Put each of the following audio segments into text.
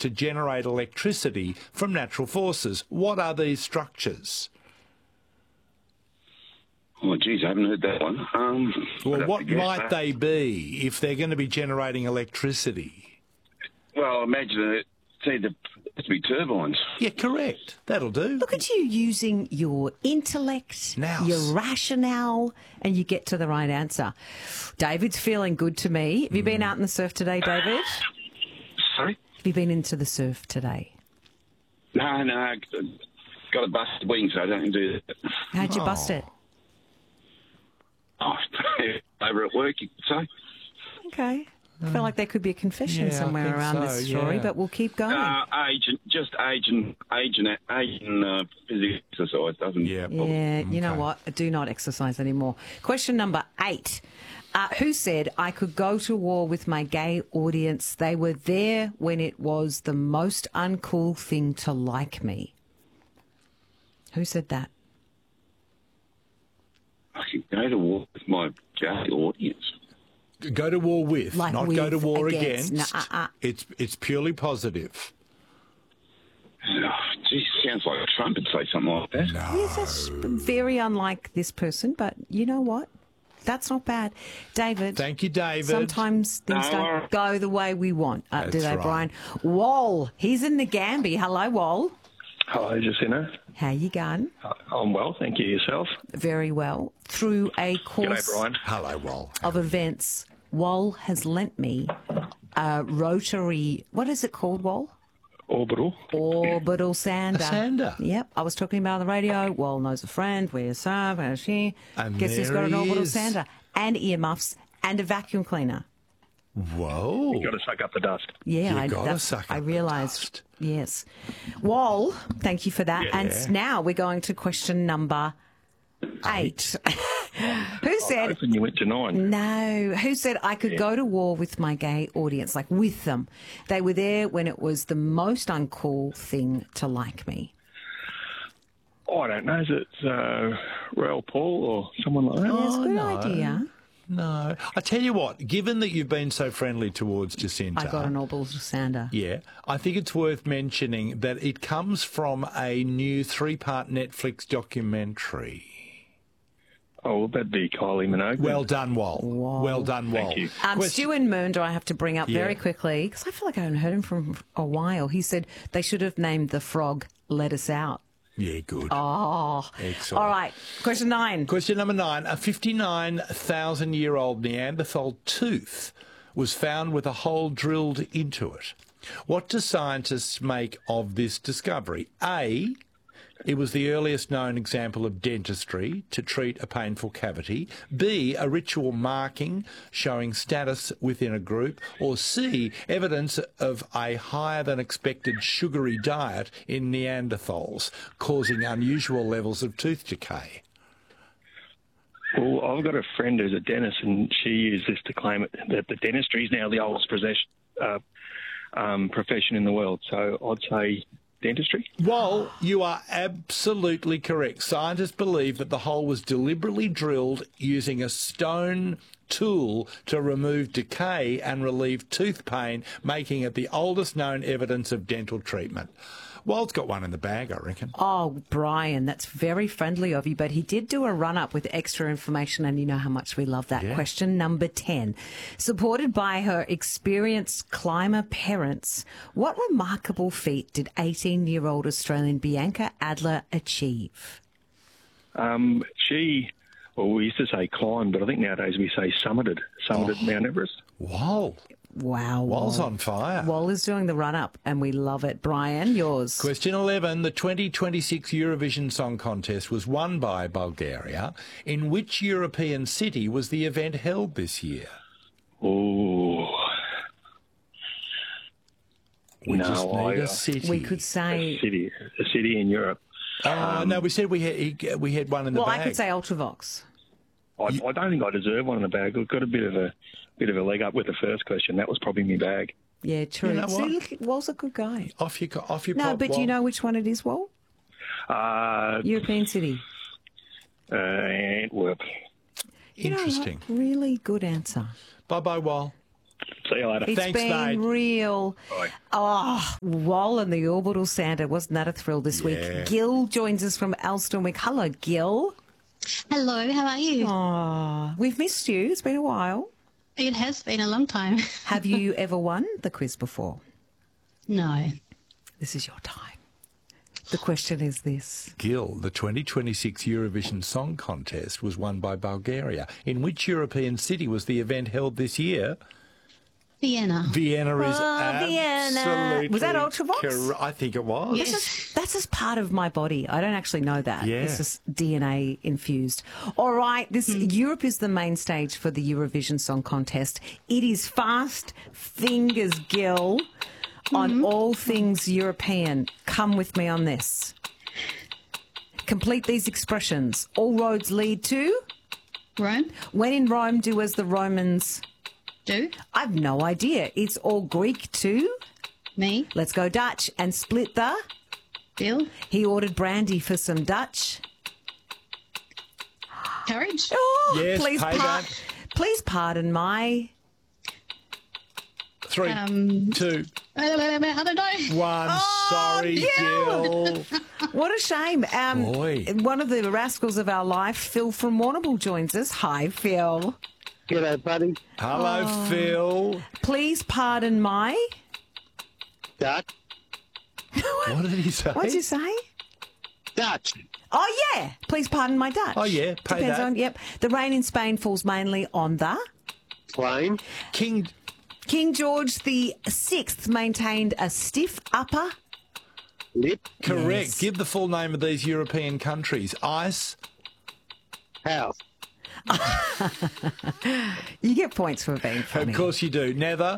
to generate electricity from natural forces. What are these structures? Oh, geez, I haven't heard that one. Well, what might they be if they're going to be generating electricity? Well, imagine it. Say it has to be turbines. Yeah, correct. That'll do. Look at you using your intellect, your rationale, and you get to the right answer. David's feeling good to me. Have you been out in the surf today, David? Sorry? Have you been into the surf today? No, got a busted wing, so I don't do that. How'd you bust it? Oh, over at work, you could say. Okay. I feel like there could be a confession somewhere around this story, but we'll keep going. Age and physical exercise doesn't. Yeah, you know what? I do not exercise anymore. Question number 8. Who said I could go to war with my gay audience? They were there when it was the most uncool thing to like me. Who said that? I could go to war with my gay audience. Go to war with, like not with, go to war against. No, It's purely positive. Oh, geez, sounds like Trump would say something like that. No. Yes, that's very unlike this person, but you know what? That's not bad. David. Thank you, David. Sometimes things don't go the way we want, do they, right. Brian? Wal, he's in the Gambie. Hello, Wal. Hello, Jacinta. How you going? I'm well, thank you. Yourself? Very well. Through a course G'day, Brian. Hello, Wal. of events, Wal has lent me a rotary, what is it called, Wal? Orbital sander. A sander? Yep. I was talking about on the radio. Wal knows a friend. Where's Sam? Where's she? And Guess he's there got an he orbital is. sander and earmuffs and a vacuum cleaner. Whoa. You've got to suck up the dust. Yeah, You've gotta suck I up the realised. dust. Yes. Wal, thank you for that. Yeah. And now we're going to question number 8. Who said... Hoping you went to 9. No. Who said I could go to war with my gay audience, like with them? They were there when it was the most uncool thing to like me. Oh, I don't know. Is it Raoul Paul or someone like that? Yes, good no. idea. No. I tell you what, given that you've been so friendly towards Jacinta... I got an orbital sander. Yeah, I think it's worth mentioning that it comes from a new 3-part Netflix documentary. Oh, well, that'd be Kylie Minogue. Well done, Wal. Well done, Wal. Thank you. Stu and Moon, do I have to bring up very Yeah. quickly, because I feel like I haven't heard him from a while. He said they should have named the frog Let Us Out. Yeah, good. Oh. Excellent. All right. Question 9. Question number 9. A 59,000-year-old Neanderthal tooth was found with a hole drilled into it. What do scientists make of this discovery? A, it was the earliest known example of dentistry to treat a painful cavity. B, a ritual marking showing status within a group. Or C, evidence of a higher than expected sugary diet in Neanderthals, causing unusual levels of tooth decay. Well, I've got a friend who's a dentist, and she used this to claim that the dentistry is now the oldest profession in the world. So I'd say dentistry. Well, you are absolutely correct. Scientists believe that the hole was deliberately drilled using a stone tool to remove decay and relieve tooth pain, making it the oldest known evidence of dental treatment. Walt's got one in the bag, I reckon. Oh, Brian, that's very friendly of you, but he did do a run-up with extra information, and you know how much we love that. Yeah. Question number 10. Supported by her experienced climber parents, what remarkable feat did 18-year-old Australian Bianca Adler achieve? We used to say climbed, but I think nowadays we say summited Mount Everest. Wow. Wow. Wal's on fire. Wal is doing the run-up, and we love it. Brian, yours. Question 11. The 2026 Eurovision Song Contest was won by Bulgaria. In which European city was the event held this year? Oh. We just need a city. We could say... A city in Europe. No, we said we had one in the Well, bag. I could say Ultravox. I don't think I deserve one in the bag. I've got a bit of a leg up with the first question. That was probably my bag. Yeah, true. You know See, what? look, Wal's a good guy. Off you No, pop, but do Wal. you know which one it is, Wal? European city. Antwerp. You know what? Interesting. Really good answer. Bye-bye, Wal. See you later. It's Thanks, been mate. Bye. real. Oh, Wall and the Orbital Santa. Wasn't that a thrill this Yeah. week? Gil joins us from Elstonwick. Hello, Gil. Hello, how are you? Oh, we've missed you. It's been a while. It has been a long time. Have you ever won the quiz before? No. This is your time. The question is this. Gil, the 2026 Eurovision Song Contest was won by Bulgaria. In which European city was the event held this year? Vienna. Vienna is Vienna. absolutely Was that Ultravox? I think it was. That's just part of my body. I don't actually know that. Yeah. It's just DNA infused. All right, Europe is the main stage for the Eurovision Song Contest. It is fast fingers, Gil, on all things European. Come with me on this. Complete these expressions. All roads lead to. Rome. When in Rome, do as the Romans. Do. I've no idea. It's all Greek too. Me. Let's go Dutch and split the. Bill. He ordered brandy for some Dutch. Courage. Oh, Yes, pay that. please pardon my. 3, 2, I don't know. 1. Sorry, Gil. What a shame. Boy. One of the rascals of our life, Phil from Warrnambool, joins us. Hi, Phil. G'day, buddy. Hello, Phil. Please pardon my. Dutch. What did he say? What'd you say? Dutch. Oh, yeah. Please pardon my Dutch. Oh, yeah, pay Depends that. on, yep. The rain in Spain falls mainly on the. Plain. King George the Sixth maintained a stiff upper. Lip. Correct. Yes. Give the full name of these European countries. Ice. House. You get points for being funny. Of course you do. Nether.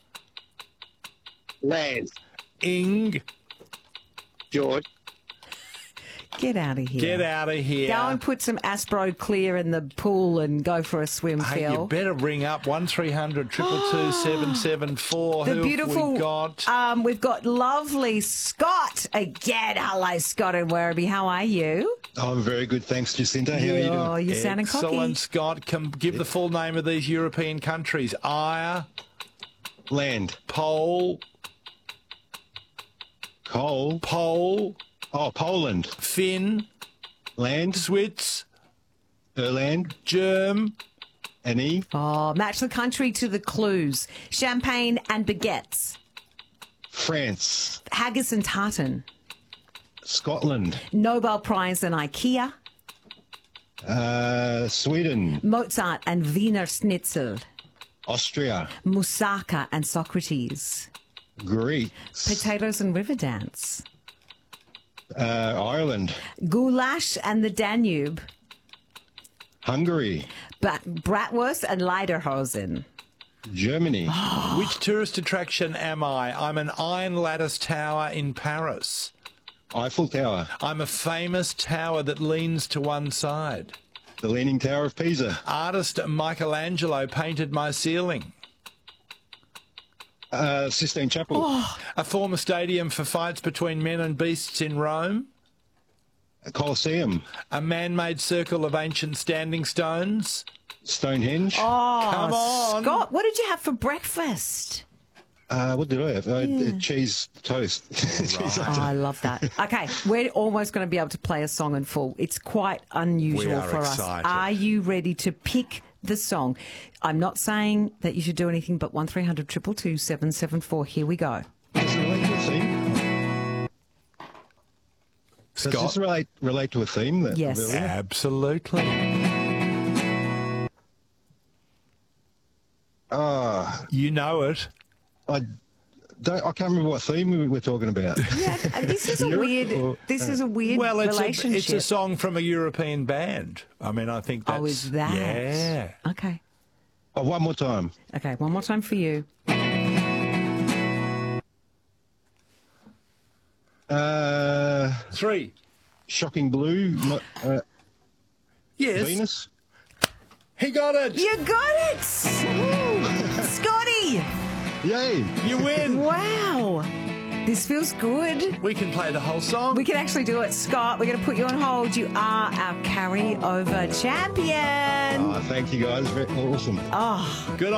Land. Ing. George. Get out of here. Get out of here. Go and put some Aspro Clear in the pool and go for a swim, Hey, Phil. you better ring up 1300 222 774. The Who beautiful, have we got? we've got lovely Scott again. Hello, Scott and Werribee. How are you? I'm very good, thanks, Jacinta. How are you doing? Oh, you're sounding cocky. Excellent, Scott. Give the full name of these European countries. Ire, Land. Pole, Coal. Pole, Oh, Poland. Finn, Land. Switz, Erland. Germ, Annie. Oh, match the country to the clues. Champagne and baguettes. France. Haggis and tartan. Scotland. Nobel Prize and IKEA. Sweden. Mozart and Wiener Schnitzel. Austria. Moussaka and Socrates. Greece. Potatoes and Riverdance. Ireland. Goulash and the Danube. Hungary. Bratwurst and Lederhosen. Germany. Which tourist attraction am I? I'm an iron lattice tower in Paris. Eiffel Tower. I'm a famous tower that leans to one side. The Leaning Tower of Pisa. Artist Michelangelo painted my ceiling. Sistine Chapel. A former stadium for fights between men and beasts in Rome. Colosseum. A man-made circle of ancient standing stones. Stonehenge. Oh, Come on. Scott, what did you have for breakfast? What did I have? Cheese toast. Cheese Oh, I love that. Okay, we're almost going to be able to play a song in full. It's quite unusual We are for excited. us. Are you ready to pick the song? I'm not saying that you should do anything but 1300 222 774. Here we go. Does it relate to a theme? Does Scott? this relate to a theme? Yes. earlier? Absolutely. You know it. I can't remember what theme we were talking about. This is a Europe weird. or- This is a weird Well, it's relationship. a song from a European band. I mean, I think that's... Oh, is that? Yeah. Okay. Oh, one more time. Okay, one more time for you. 3. Shocking Blue. Yes. Venus. He got it. You got it! Scotty! Yay! You win. Wow. This feels good. We can play the whole song. We can actually do it. Scott, we're going to put you on hold. You are our carry-over champion. Thank you guys. Very awesome. Oh. Good on